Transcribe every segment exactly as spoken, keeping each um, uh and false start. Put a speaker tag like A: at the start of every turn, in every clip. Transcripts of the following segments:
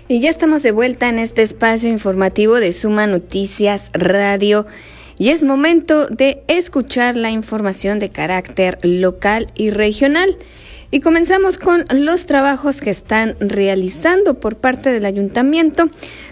A: Y ya estamos de vuelta en este espacio informativo de Suma Noticias Radio y es momento de escuchar la información de carácter local y regional. Y comenzamos con los trabajos que están realizando por parte del ayuntamiento,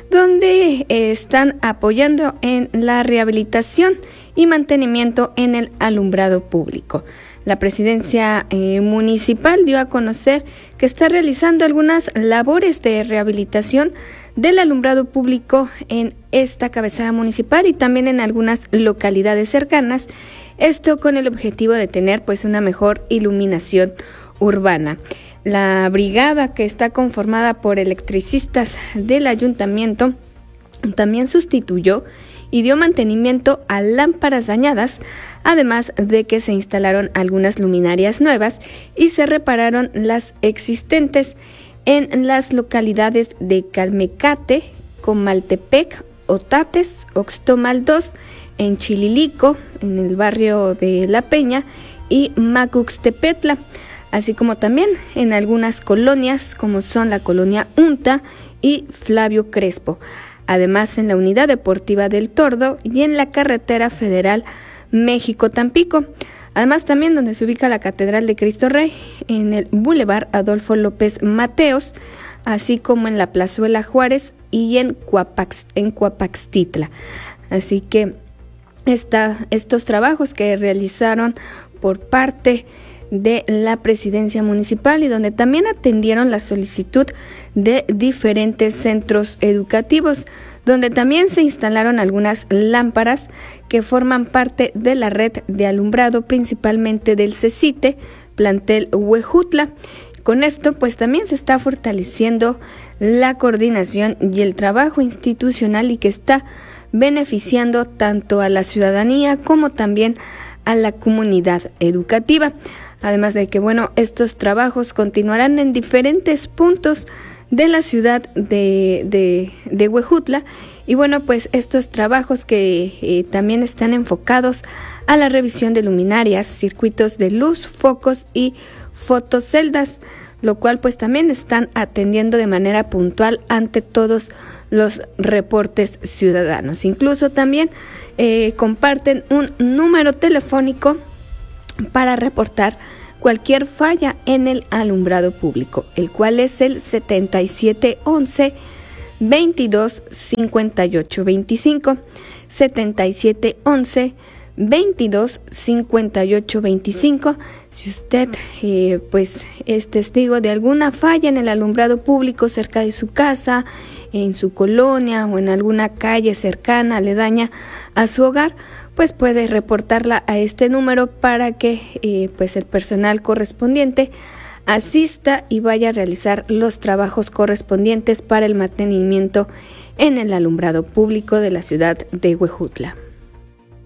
A: donde eh, están apoyando en la rehabilitación y mantenimiento en el alumbrado público. La presidencia eh, municipal dio a conocer que está realizando algunas labores de rehabilitación del alumbrado público en esta cabecera municipal y también en algunas localidades cercanas, esto con el objetivo de tener pues una mejor iluminación urbana. La brigada, que está conformada por electricistas del ayuntamiento, también sustituyó y dio mantenimiento a lámparas dañadas, además de que se instalaron algunas luminarias nuevas y se repararon las existentes en las localidades de Calmecate, Comaltepec, Otates, Oxtomal dos, en Chililico, en el barrio de La Peña, y Macuxtepetla, así como también en algunas colonias como son la colonia Unta y Flavio Crespo. Además, en la unidad deportiva del Tordo y en la carretera federal México-Tampico. Además, también donde se ubica la Catedral de Cristo Rey, en el Boulevard Adolfo López Mateos, así como en la Plazuela Juárez y en, Cuapax, en Cuapaxtitla. Así que esta, estos trabajos que realizaron por parte de la presidencia municipal y donde también atendieron la solicitud de diferentes centros educativos, donde también se instalaron algunas lámparas que forman parte de la red de alumbrado, principalmente del CECITE, plantel Huejutla. Con esto, pues también se está fortaleciendo la coordinación y el trabajo institucional y que está beneficiando tanto a la ciudadanía como también a la comunidad educativa. Además de que, bueno, estos trabajos continuarán en diferentes puntos de la ciudad de, de, de Huejutla. Y bueno, pues estos trabajos que eh, también están enfocados a la revisión de luminarias, circuitos de luz, focos y fotoceldas, lo cual pues también están atendiendo de manera puntual ante todos los reportes ciudadanos. Incluso también eh, comparten un número telefónico para reportar cualquier falla en el alumbrado público, el cual es el setenta y siete once, veintidós cincuenta y ocho veinticinco, setenta y siete once, veintidós cincuenta y ocho veinticinco. Si usted eh, pues es testigo de alguna falla en el alumbrado público cerca de su casa, en su colonia o en alguna calle cercana, aledaña a su hogar, pues puede reportarla a este número para que eh, pues el personal correspondiente asista y vaya a realizar los trabajos correspondientes para el mantenimiento en el alumbrado público de la ciudad de Huejutla.